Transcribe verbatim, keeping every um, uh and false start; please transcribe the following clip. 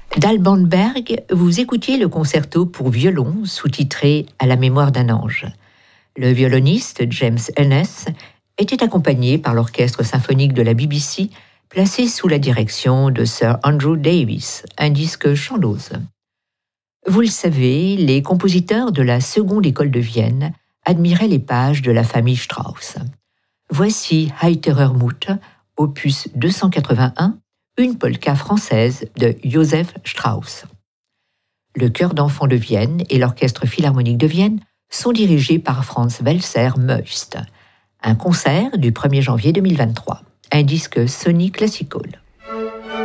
D'Alban Berg, vous écoutiez le concerto pour violon sous-titré « À la mémoire d'un ange ». Le violoniste James Ennis était accompagné par l'orchestre symphonique de la B B C, placé sous la direction de Sir Andrew Davis, un disque Chandos. Vous le savez, les compositeurs de la seconde école de Vienne admiraient les pages de la famille Strauss. Voici Heiterer Mut, opus deux cent quatre-vingt-un, une polka française de Joseph Strauss. Le chœur d'enfants de Vienne et l'orchestre philharmonique de Vienne sont dirigés par Franz Welser Meust. Un concert du premier janvier deux mille vingt-trois. Un disque Sony Classical.